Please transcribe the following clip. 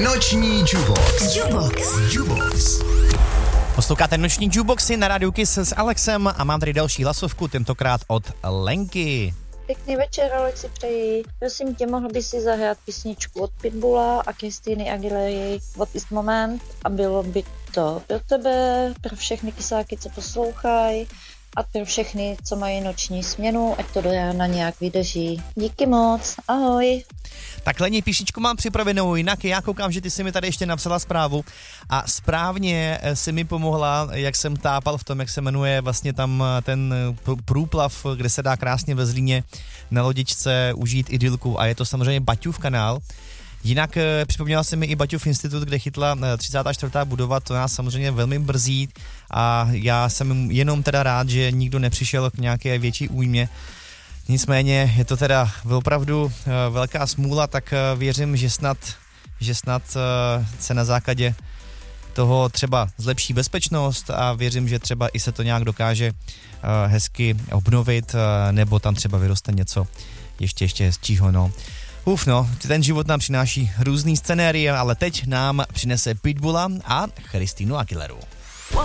Noční Jukebox. Posloucháte Noční Jukeboxy na rádiu Kiss s Alexem a mám tady další hlasovku, tentokrát od Lenky. Pěkný večer, Alexi, přeji. Prosím tě, mohl by si zahrát písničku od Pitbulla a Kristýny Aguilery What is Moment a bylo by to pro tebe, pro všechny kysáky, co poslouchají a pro všechny, co mají noční směnu, ať to do rána nějak vydrží. Díky moc, ahoj. Tak Leni, píšičku mám připravenou, jinak já koukám, že ty si mi tady ještě napsala zprávu a správně si mi pomohla, jak jsem tápal v tom, jak se jmenuje vlastně tam ten průplav, kde se dá krásně ve Zlíně na lodičce užít idylku a je to samozřejmě Baťův kanál. Jinak připomněla se mi i Baťův institut, kde chytla 34. budova, to nás samozřejmě velmi brzí a já jsem jenom teda rád, že nikdo nepřišel k nějaké větší újmě. Nicméně je to teda opravdu velká smůla, tak věřím, že snad se na základě toho třeba zlepší bezpečnost a věřím, že třeba i se to nějak dokáže hezky obnovit, nebo tam třeba vyroste něco ještě hezčího, no. Ten život nám přináší různý scenérie, ale teď nám přinese Pitbulla a Kristýnu Aguileru.